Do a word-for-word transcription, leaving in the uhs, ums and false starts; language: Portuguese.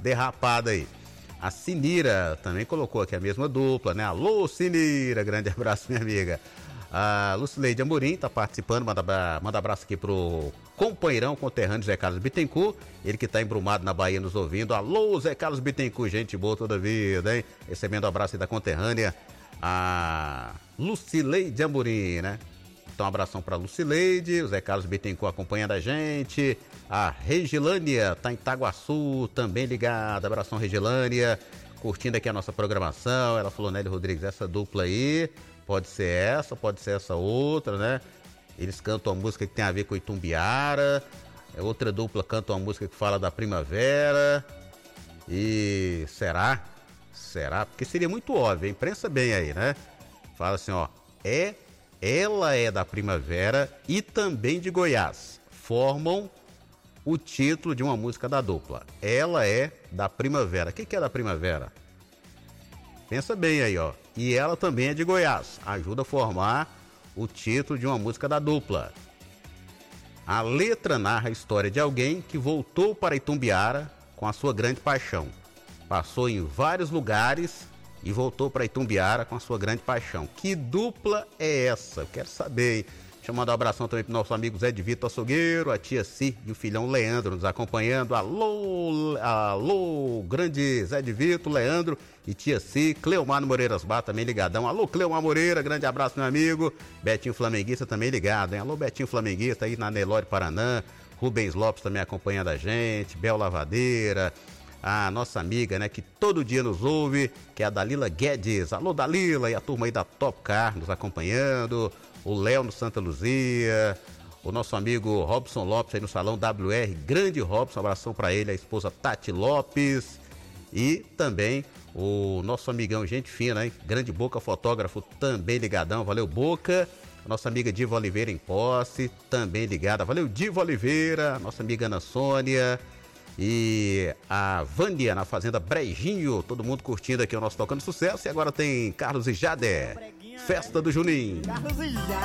derrapada aí. A Sinira também colocou aqui a mesma dupla, né? Alô, Sinira, grande abraço, minha amiga. A Lucileide Amorim tá participando, manda, manda abraço aqui pro companheirão, conterrâneo Zé Carlos Bittencourt, ele que tá embrumado na Bahia nos ouvindo. Alô, Zé Carlos Bittencourt, gente boa toda a vida, hein? Recebendo um abraço aí da conterrânea, a Lucileide Amorim, né? Então, um abração pra Lucileide, o Zé Carlos Bittencourt acompanhando a gente. A Regilânia tá em Itaguaçu, também ligada. Abração, Regilânia, curtindo aqui a nossa programação. Ela falou, Nélio Rodrigues, essa dupla aí, pode ser essa, pode ser essa outra, né? Eles cantam uma música que tem a ver com Itumbiara. Outra dupla canta uma música que fala da primavera. E será? Será? Porque seria muito óbvio, hein? Pensa bem aí, né? Fala assim, ó, é... Ela é da primavera e também de Goiás. Formam o título de uma música da dupla. Ela é da primavera. O que, que é da primavera? Pensa bem aí, ó. E ela também é de Goiás. Ajuda a formar o título de uma música da dupla. A letra narra a história de alguém que voltou para Itumbiara com a sua grande paixão. Passou em vários lugares e voltou para Itumbiara com a sua grande paixão. Que dupla é essa? Eu quero saber, hein? Deixa eu mandar um abração também pro nosso amigo Zé de Vitor Açougueiro, a tia Si e o filhão Leandro nos acompanhando. Alô, alô, grande Zé de Vitor, Leandro e tia Si. Cleomar no Moreiras Bar também ligadão. Alô, Cleomar Moreira, grande abraço, meu amigo. Betinho Flamenguista também ligado, hein? Alô, Betinho Flamenguista aí na Nelore Paraná. Rubens Lopes também acompanhando a gente. Bel Lavadeira. A nossa amiga, né, que todo dia nos ouve, que é a Dalila Guedes. Alô, Dalila, e a turma aí da Top Car nos acompanhando. O Léo no Santa Luzia. O nosso amigo Robson Lopes aí no Salão W R. Grande Robson, um abração pra ele, a esposa Tati Lopes. E também o nosso amigão, gente fina, hein? Grande Boca, fotógrafo, também ligadão. Valeu, Boca. A nossa amiga Diva Oliveira em Posse, também ligada. Valeu, Diva Oliveira. Nossa amiga Ana Sônia. E a Vânia na Fazenda Brejinho, todo mundo curtindo aqui o nosso Tocando Sucesso. E agora tem Carlos e Jade, Festa do Juninho. Carlos e Jade.